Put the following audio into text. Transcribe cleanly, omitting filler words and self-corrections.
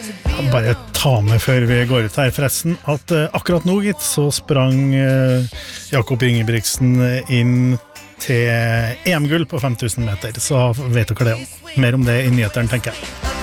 Bare ta med før vi går ut her forresten at akkurat nå gitt så sprang Jakob Ingebrigtsen inn til EM-gull på 5000 meter, så vet dere det også. Mer om det i nyhetene, tenker jeg.